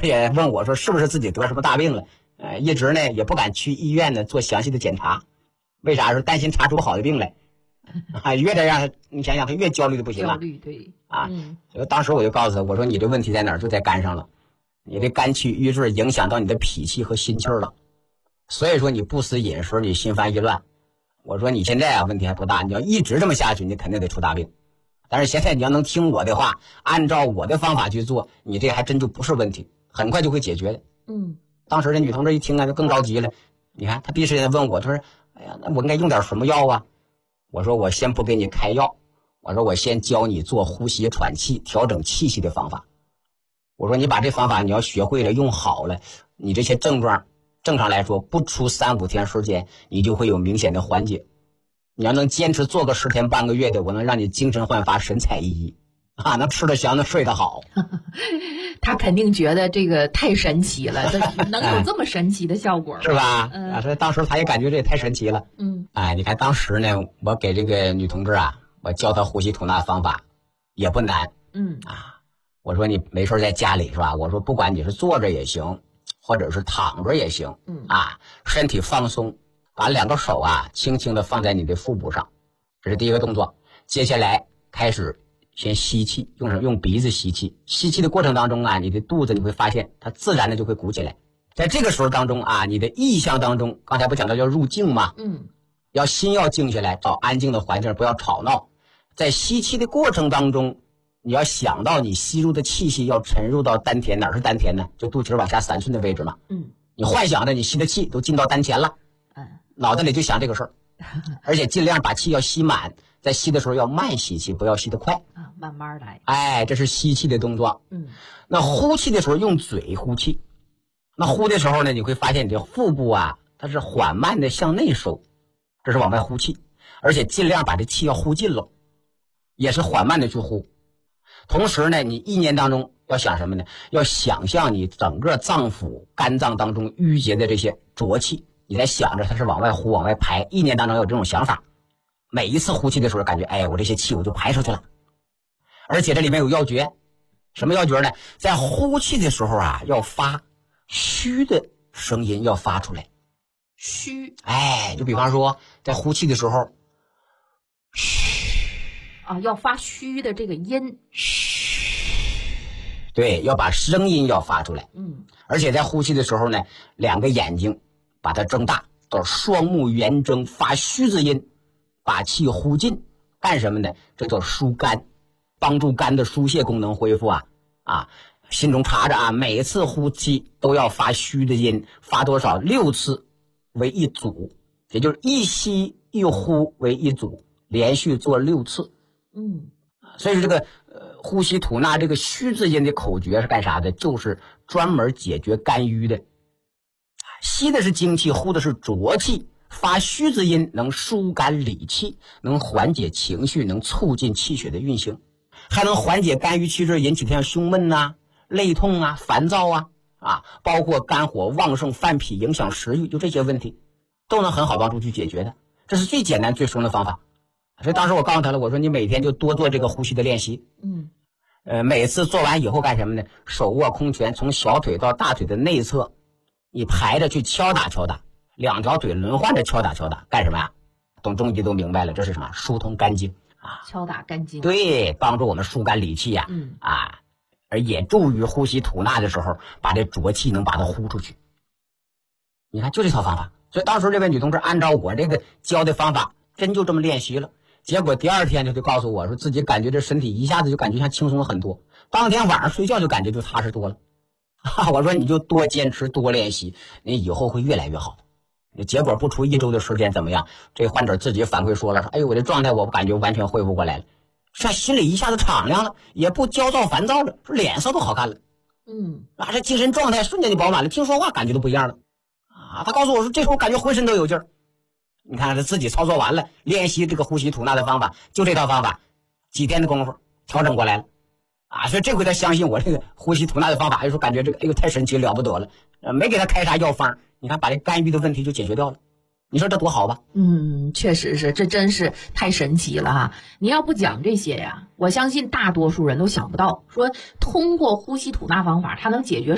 且问我说是不是自己得什么大病了，一直呢也不敢去医院呢做详细的检查，为啥？是担心查出好的病来，越得让他，你想想他越焦虑的不行了， 焦虑对所以当时我就告诉他，我说你这问题在哪儿？就在肝上了，你这肝气郁滞影响到你的脾气和心气了，所以说你不思饮食，你心烦意乱。我说你现在啊问题还不大，你要一直这么下去，你肯定得出大病。但是现在你要能听我的话，按照我的方法去做，你这还真就不是问题，很快就会解决的。当时这女同志一听啊，就更着急了。你看，她第一时间问我，她说：“哎呀，那我应该用点什么药啊？”我说：“我先不给你开药，我说我先教你做呼吸喘气、调整气息的方法。我说你把这方法你要学会了，用好了，你这些症状正常来说不出3-5天时间，你就会有明显的缓解。你要能坚持做个10天半个月的，我能让你精神焕发、神采奕奕啊，能吃得香，能睡得好。” 他肯定觉得这个太神奇了，能有这么神奇的效果， 是吧？所以当时他也感觉这也太神奇了。你看当时呢，我给这个女同志啊，我教她呼吸吐纳方法也不难。我说你没事在家里是吧？我说不管你是坐着也行，或者是躺着也行，身体放松，把2个手啊轻轻的放在你的腹部上，这是第一个动作。接下来开始先吸气，用鼻子吸气。吸气的过程当中啊，你的肚子你会发现它自然的就会鼓起来。在这个时候当中啊，你的意象当中，刚才不讲到叫入静吗？要心要静下来，找安静的环境，不要吵闹。在吸气的过程当中，你要想到你吸入的气息要沉入到丹田，哪是丹田呢？就肚脐往下3寸的位置嘛。你幻想着你吸的气都进到丹田了，脑袋里就想这个事儿，而且尽量把气要吸满。在吸的时候要慢吸气，不要吸得快慢慢来。 这是吸气的动作。那呼气的时候用嘴呼气。那呼的时候呢，你会发现你这腹部啊，它是缓慢的向内收，这是往外呼气，而且尽量把这气要呼尽了，也是缓慢的去呼。同时呢，你意念当中要想什么呢？要想象你整个脏腑、肝脏当中淤结的这些浊气，你在想着它是往外呼、往外排，意念当中有这种想法。每一次呼气的时候，感觉我这些气我就排出去了。而且这里面有要诀，什么要诀呢？在呼气的时候啊，要发虚的声音，要发出来。 虚， 就比方说在呼气的时候，嘘要发虚的这个音， 嘘，对，要把声音要发出来。而且在呼气的时候呢，2个眼睛把它睁大，到双目圆睁，发虚字音。把气呼尽，干什么呢？这叫疏肝，帮助肝的疏泄功能恢复心中查着啊，每次呼气都要发虚的音，发多少？6次为一组，也就是一吸一呼为一组，连续做6次。所以说这个呼吸吐纳这个虚字音的口诀是干啥的？就是专门解决肝郁的。吸的是精气，呼的是浊气。发虚字音能疏肝理气，能缓解情绪，能促进气血的运行，还能缓解肝郁气滞引起的像胸闷累痛烦躁包括肝火旺盛犯脾影响食欲，就这些问题都能很好帮助去解决的。这是最简单最生的方法。所以当时我告诉他了，我说你每天就多做这个呼吸的练习。每次做完以后干什么呢？手握空拳，从小腿到大腿的内侧，你排着去敲打敲打，2条腿轮换着敲打敲打，干什么呀？懂中医都明白了，这是什么？疏通肝经敲打肝经， 对，帮助我们疏肝理气而也助于呼吸吐纳的时候，把这浊气能把它呼出去。你看，就这套方法。所以当时这位女同志按照我这个教的方法，真就这么练习了。结果第2天就告诉我说，自己感觉这身体一下子就感觉像轻松了很多。当天晚上睡觉就感觉就踏实多了。我说你就多坚持多练习，你以后会越来越好。结果不出1周的时间怎么样？这患者自己反馈说了，哎呦，我这状态我感觉完全恢复过来了，像心里一下子敞亮了，也不焦躁烦躁了，说脸色都好看了。这精神状态瞬间就饱满了，听说话感觉都不一样了。他告诉我说，这时候感觉浑身都有劲儿。你看他自己操作完了，练习这个呼吸吐纳的方法，就这套方法，几天的功夫调整过来了。所以这回他相信我这个呼吸吐纳的方法，说感觉这个太神奇了不得了。没给他开啥药方，你看把这肝郁的问题就解决掉了。你说这多好吧？ 确实是，这真是太神奇了哈！你要不讲这些呀，我相信大多数人都想不到，说通过呼吸吐纳方法，它能解决